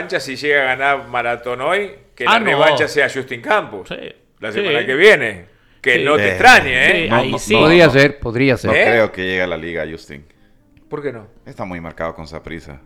revancha si llega a ganar Maratón hoy, que la revancha sea Justin Campos. Sí. La semana que viene. Que Sí. no te extrañe, ¿eh? Sí, Podría ser. No creo que llegue a la liga, Justin. ¿Por qué no? Está muy marcado con Saprissa.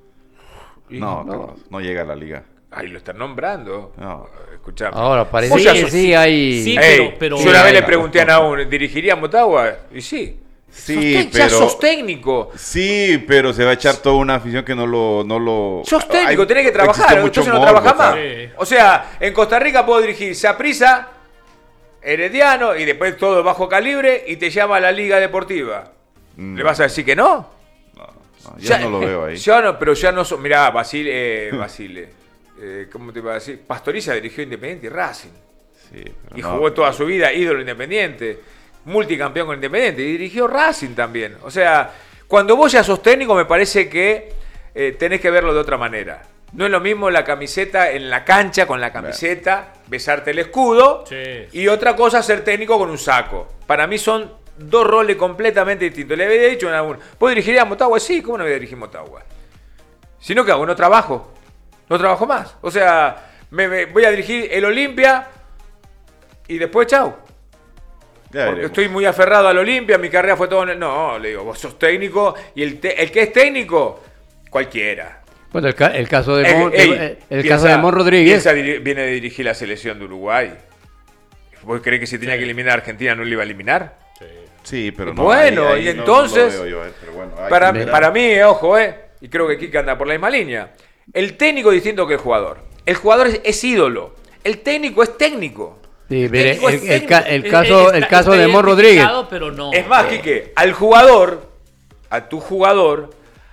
Y No, Carlos, no llega a la liga. Ay, lo están nombrando. No. Escuchame. Ahora, parece Vos ya que sos- sí hay... Sí, pero yo una vez le pregunté a Naúl, ¿dirigiría a Motagua? Y sí. Sí, Ya pero... sos técnico. Sí, pero se va a echar toda una afición que no lo... Sos técnico, Hay- tenés que trabajar. existe mucho Entonces no morbo, trabajás más. sí. O sea, en Costa Rica puedo dirigir Saprissa, Herediano y después todo bajo calibre y te llama a la Liga Deportiva. ¿Le vas a decir que no? No, yo no lo veo ahí. Yo no, pero ya no soy. Mirá, Basile. ¿Cómo te iba a decir? Pastoriza dirigió Independiente y Racing. Sí, pero Y no. jugó toda su vida ídolo Independiente. Multicampeón con Independiente. Y dirigió Racing también. O sea, cuando vos ya sos técnico, me parece que tenés que verlo de otra manera. No es lo mismo la camiseta en la cancha con la camiseta, besarte el escudo. Sí. Y otra cosa, ser técnico con un saco. Para mí son dos roles completamente distintos. Le había dicho a uno, ¿puedo dirigir a Motagua? Sí, ¿cómo no voy a dirigir Motagua? Si no, ¿qué hago? No trabajo. No trabajo más. O sea, me voy a dirigir el Olimpia y después chau. Ya Porque veremos. estoy muy aferrado al Olimpia, mi carrera fue todo en el... No, le digo, vos sos técnico y el que es técnico, cualquiera. Bueno, el caso de Mon, Ey, caso de Mon Rodríguez. Viene de dirigir la selección de Uruguay. ¿Vos creés que si tenía que eliminar a Argentina no le iba a eliminar? Sí, pero no. Bueno, ahí y no- no entonces, lo veo yo, pero bueno, hay Para, que esperar. para mí, ojo, y creo que Kika anda por la misma línea. El técnico es distinto que el jugador. El jugador es ídolo. El técnico es técnico. Sí, mire, técnico es técnico. el caso de Mon Rodríguez. Pero no. Es más, Quique, al jugador, a tu jugador,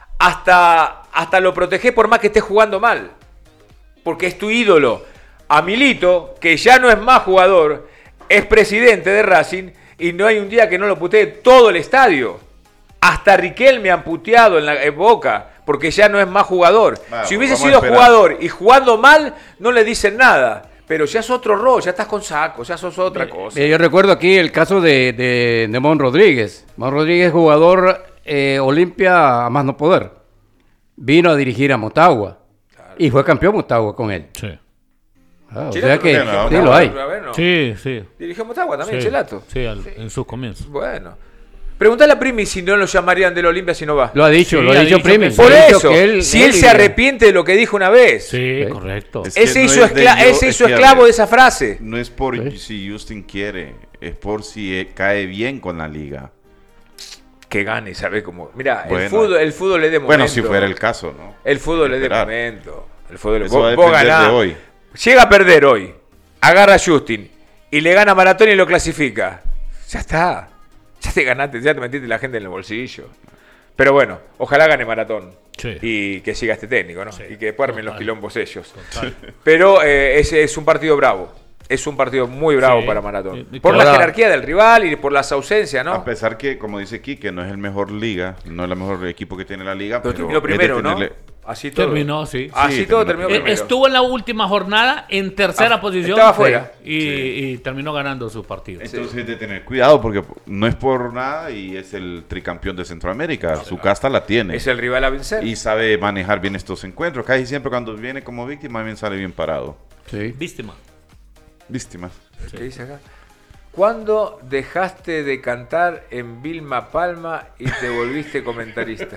hasta lo protegés por más que esté jugando mal. Porque es tu ídolo. A Milito, que ya no es más jugador, es presidente de Racing y no hay un día que no lo putee todo el estadio. Hasta Riquelme han puteado en Boca porque ya no es más jugador. Bueno, Si hubiese vamos a sido esperar. jugador y jugando mal, no le dicen nada. Pero ya es otro rol, ya estás con saco, ya sos otra cosa. Yo recuerdo aquí el caso de Mon Rodríguez. Mon Rodríguez, jugador Olimpia a más no poder. Vino a dirigir a Motagua. Y fue campeón Motagua con él. Sí. O Chelato sea que no dirigió sí Motagua, lo hay. a ver, ¿no? Sí, sí. Dirigió Motagua también, Sí, Chelato. sí, en sus comienzos. Bueno. Preguntale a Primi si no lo llamarían del Olimpia si no va. Lo ha dicho, Sí, lo ha ha dicho dicho Primi. que sí. Por Ha dicho eso, que si él se iría. arrepiente de lo que dijo una vez, Sí, Sí. correcto. Es que ese no hizo, es de yo, ese es hizo que, a esclavo ver, de esa frase. No es por Sí. si Justin quiere, es por si cae bien con la liga. Que gane, ¿sabes cómo? Mira, Bueno. el fútbol es de momento. Bueno, si fuera el caso, ¿no? El fútbol es de Esperar. momento. El fútbol Eso va a vos depender ganás. de hoy. Llega a perder hoy. Agarra a Justin y le gana Maratón y lo clasifica. Ya está. Ya te ganaste, ya te metiste la gente en el bolsillo. Pero bueno, ojalá gane Maratón. Sí. Y que siga este técnico, ¿no? Sí. Y que después armen los Total. quilombos ellos. Total. Pero ese es un partido bravo. Es un partido muy bravo Sí. para Maratón. Y Por la ahora- jerarquía del rival y por las ausencias, A ¿no? pesar que, como dice Quique, no es el mejor liga, no es el mejor equipo que tiene la liga, Pero pero terminó es de primero, ¿no? tenerle- Así todo. Terminó, sí. Así Sí, todo terminó terminó primero. Estuvo en la última jornada en tercera Ah, posición. estaba afuera. Y terminó ganando sus partidos. Entonces es de tener cuidado porque no es por nada y es el tricampeón de Centroamérica. Su casta la tiene. Es el rival a vencer. Y sabe manejar bien estos encuentros. Casi siempre cuando viene como víctima, bien sale bien parado. Sí. Víctima. Víctima. ¿Qué dice acá? ¿Cuándo dejaste de cantar en Vilma Palma y te volviste comentarista?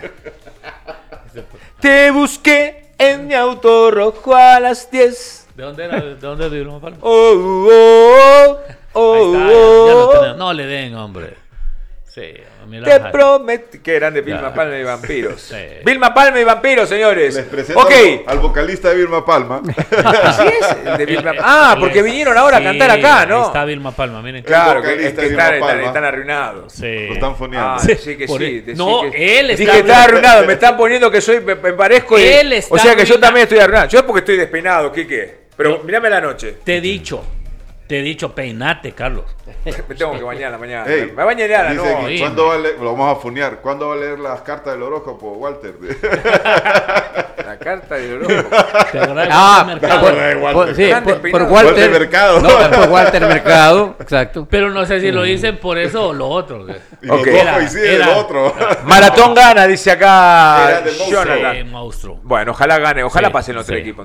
Te busqué en mi auto rojo a las 10. ¿De dónde era? ¿De dónde es de Vilma Palma? Oh, oh, oh, Ahí está, ya lo oh, tenemos. No le den, hombre. Sí, mira. te prometí. Qué grande Vilma Ya. Palma y Vampiros. Sí. Vilma Palma y Vampiros, señores. Les presento Ok. al vocalista de Vilma Palma. Así es, el de Vilma Ah, porque vinieron ahora a cantar acá, Ahí ¿no? está Vilma Palma, miren. Claro, que, vocalista es que de Vilma están Palma. arruinados. Sí. Lo están foneando. Ah, Sí, sí que por sí. él. decí No, que- él está dije que está arruinado. Me están poniendo que soy, me parezco. Él está o sea que yo arruinado. también estoy arruinado. Yo porque estoy despeinado, Quique. Pero mirame la noche. Te he dicho, peinate, Carlos. Me tengo que bañar a la mañana. Ey, me bañaré a la dice noche. que ¿cuándo va a leer? Lo vamos a funear. ¿Cuándo va a leer las cartas del horóscopo, Walter? La carta del horóscopo. ¿Te acuerdas Ah, del mercado? sí, Están por despeinados. Walter. Walter Mercado. No, por Walter Mercado, exacto. Pero no sé si lo dicen por eso o lo otro. Y Ok. los dos Era- coinciden del era- otro. Maratón gana, dice acá Era del monstruo. Jonathan. Monstruo. Bueno, ojalá gane. Ojalá Sí, pasen los tres sí. equipos.